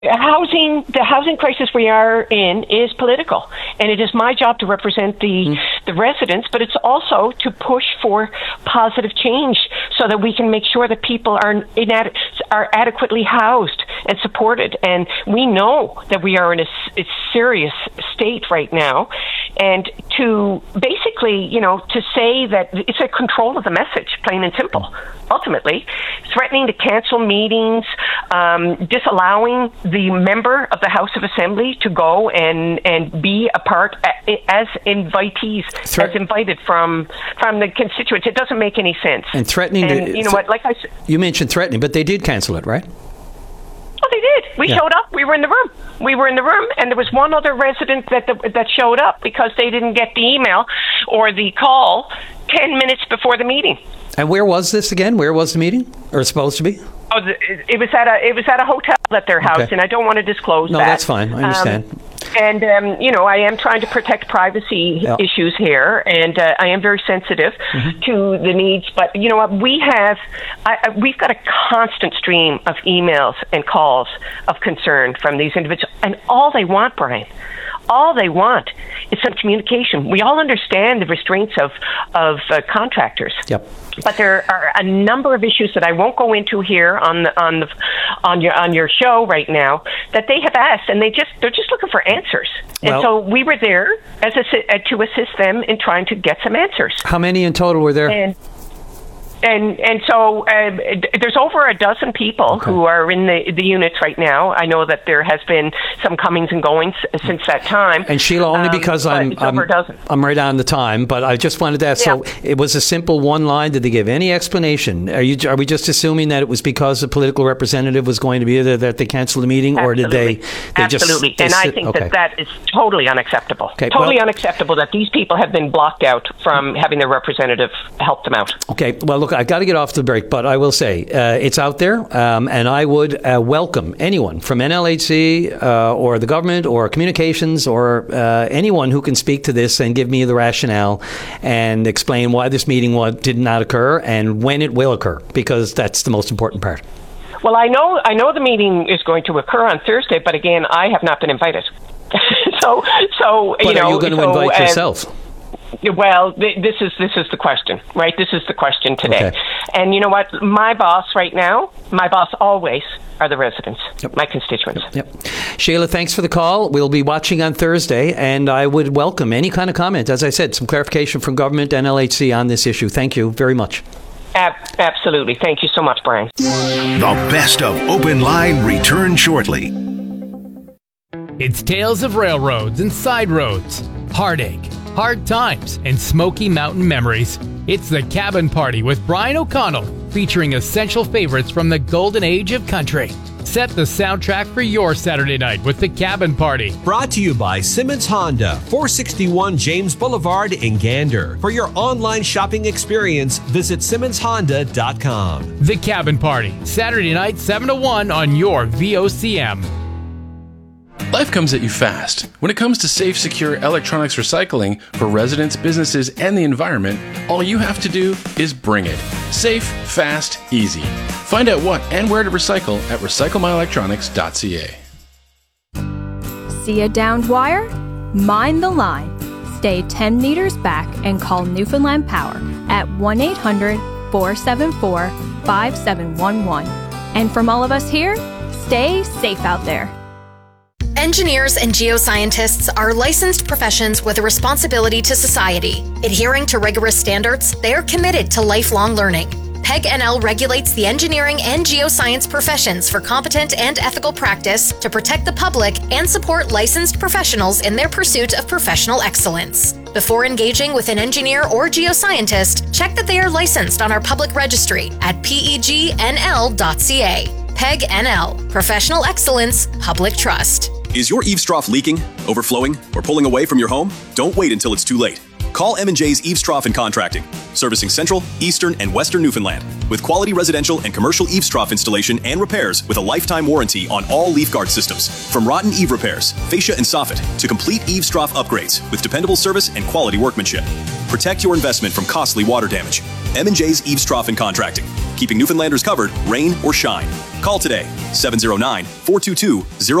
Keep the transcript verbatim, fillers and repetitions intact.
Housing, the housing crisis we are in is political, and it is my job to represent the mm. the residents, but it's also to push for positive change so that we can make sure that people are inad- are adequately housed and supported. And we know that we are in a, a serious state right now, and to basically, you know, to say that it's a control of the message, plain and simple. Ultimately, threatening to cancel meetings, um, disallowing the member of the House of Assembly to go and, and be a part as invitees, Thre- as invited from from the constituents. It doesn't make any sense. And threatening, and, to, you know th- what? Like I said, you mentioned threatening, but they did cancel it, right? Oh, they did. We yeah. showed up. We were in the room. We were in the room, and there was one other resident that the, that showed up because they didn't get the email or the call ten minutes before the meeting. And where was this again? Where was the meeting, or supposed to be? Oh, it was at a it was at a hotel at their house, okay. and I don't want to disclose no, that. No, that's fine. I understand. Um, and um, you know, I am trying to protect privacy yeah. issues here, and uh, I am very sensitive mm-hmm. to the needs. But you know what? We have I, I, we've got a constant stream of emails and calls of concern from these individuals, and all they want, Brian. All they want is some communication. We all understand the restraints of of uh, contractors. Yep. But there are a number of issues that I won't go into here on the on the on your on your show right now that they have asked, and they just they're just looking for answers. And well, so we were there as a, to assist them in trying to get some answers. How many in total were there? And, And and so uh, there's over a dozen people okay. who are in the, the units right now. I know that there has been some comings and goings since that time. And Sheila, only um, because I'm I'm, I'm right on the time, but I just wanted to ask. Yeah. So it was a simple one line. Did they give any explanation? Are you are we just assuming that it was because the political representative was going to be there that they canceled the meeting, Absolutely. or did they? they Absolutely. Just, they and sit, I think okay. that that is totally unacceptable. Okay. Totally well, unacceptable that these people have been blocked out from having their representative help them out. Okay. Well, look, I've got to get off the break, but I will say uh, it's out there, um, and I would uh, welcome anyone from N L H C uh, or the government or communications or uh, anyone who can speak to this and give me the rationale and explain why this meeting was, did not occur and when it will occur, because that's the most important part. Well, I know I know the meeting is going to occur on Thursday, but again, I have not been invited. so, so but you know, are you going to so, invite uh, yourself? Well, th- this is this is the question, right? This is the question today. Okay. And you know what? My boss right now, my boss always are the residents, yep. my constituents. Yep. yep. Sheila, thanks for the call. We'll be watching on Thursday, and I would welcome any kind of comment. As I said, some clarification from government, N L H C on this issue. Thank you very much. Ab- absolutely. Thank you so much, Brian. The best of Open Line returns shortly. It's tales of railroads and side roads, heartache, hard times, and Smoky Mountain memories. It's The Cabin Party with Brian O'Connell, featuring essential favorites from the golden age of country. Set the soundtrack for your Saturday night with The Cabin Party. Brought to you by Simmons Honda, four sixty-one James Boulevard in Gander. For your online shopping experience, visit simmons honda dot com. The Cabin Party, Saturday night, seven to one on your V O C M. Life comes at you fast. When it comes to safe, secure electronics recycling for residents, businesses, and the environment, all you have to do is bring it. Safe, fast, easy. Find out what and where to recycle at recycle my electronics dot c a. See a downed wire? Mind the line. Stay ten meters back and call Newfoundland Power at one eight hundred, four seven four, five seven one one. And from all of us here, stay safe out there. Engineers and geoscientists are licensed professions with a responsibility to society. Adhering to rigorous standards, they are committed to lifelong learning. P E G N L regulates the engineering and geoscience professions for competent and ethical practice to protect the public and support licensed professionals in their pursuit of professional excellence. Before engaging with an engineer or geoscientist, check that they are licensed on our public registry at P E G N L dot C A. P E G N L, Professional Excellence, Public Trust. Is your eaves trough leaking, overflowing, or pulling away from your home? Don't wait until it's too late. Call M and J's Eaves Trough and Contracting, servicing Central, Eastern, and Western Newfoundland, with quality residential and commercial eaves trough installation and repairs with a lifetime warranty on all leaf guard systems. From rotten eave repairs, fascia and soffit, to complete eaves trough upgrades with dependable service and quality workmanship. Protect your investment from costly water damage. M and J's Eaves Trough and Contracting, keeping Newfoundlanders covered, rain or shine. Call today, seven zero nine, four two two, zero